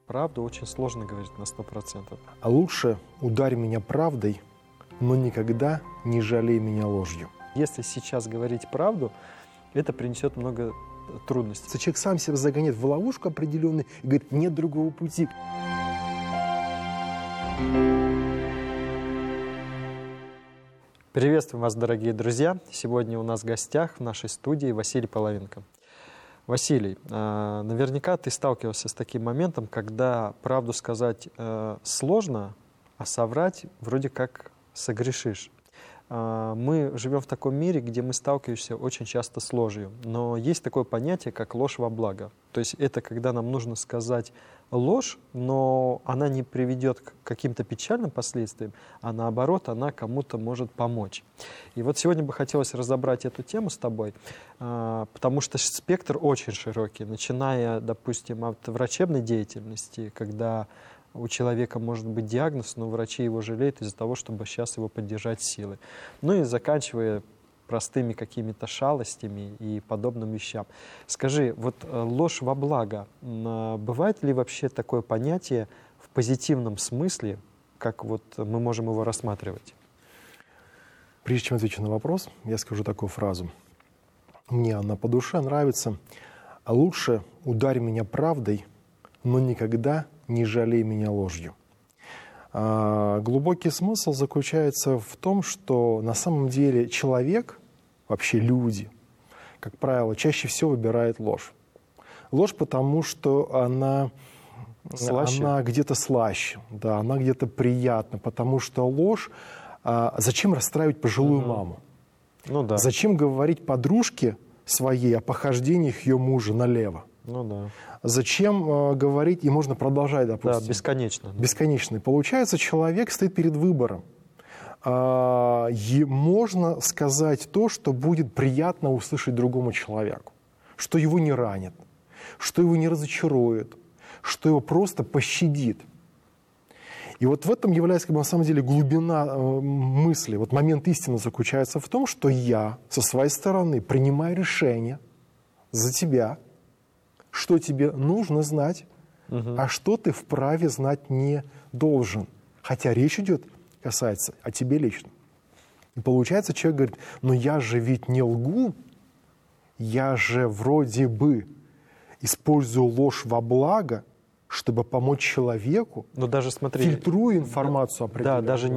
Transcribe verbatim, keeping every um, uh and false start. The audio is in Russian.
правду очень сложно говорить на сто процентов. А лучше ударь меня правдой, но никогда не жалей меня ложью. Если сейчас говорить правду, это принесет много трудностей. Человек сам себя загоняет в ловушку определенную и говорит, нет другого пути. Приветствуем вас, дорогие друзья! Сегодня у нас в гостях в нашей студии Василий Половинко. Василий, наверняка ты сталкивался с таким моментом, когда правду сказать сложно, а соврать вроде как согрешишь. Мы живем в таком мире, где мы сталкиваемся очень часто с ложью. Но есть такое понятие, как ложь во благо. То есть это когда нам нужно сказать ложь, но она не приведет к каким-то печальным последствиям, а наоборот, она кому-то может помочь. И вот сегодня бы хотелось разобрать эту тему с тобой, потому что спектр очень широкий, начиная, допустим, от врачебной деятельности, когда у человека может быть диагноз, но врачи его жалеют из-за того, чтобы сейчас его поддержать силой. Ну и заканчивая простыми какими-то шалостями и подобным вещам. Скажи, вот ложь во благо, бывает ли вообще такое понятие в позитивном смысле, как вот мы можем его рассматривать? Прежде чем отвечу на вопрос, я скажу такую фразу. Мне она по душе нравится. А лучше ударь меня правдой, но никогда не жалей меня ложью. А, глубокий смысл заключается в том, что на самом деле человек, вообще люди, как правило, чаще всего выбирает ложь. Ложь потому, что она, она где-то слаще, да, она где-то приятна, потому что ложь... А, зачем расстраивать пожилую угу. маму? Ну, да. Зачем говорить подружке своей о похождениях ее мужа налево? Ну да. Зачем э, говорить, и можно продолжать, допустим. Да, бесконечно. Да. Бесконечно. И получается, человек стоит перед выбором. Э, и можно сказать то, что будет приятно услышать другому человеку. Что его не ранит, что его не разочарует, что его просто пощадит. И вот в этом является, как бы, на самом деле, глубина э, мысли. Вот момент истины заключается в том, что я со своей стороны принимаю решение за тебя, что тебе нужно знать, угу. а что ты вправе знать не должен. Хотя речь идет, касается о тебе лично. И получается, человек говорит, но я же ведь не лгу, я же вроде бы использую ложь во благо, чтобы помочь человеку, но даже, смотри, фильтрую информацию определенную. Да, даже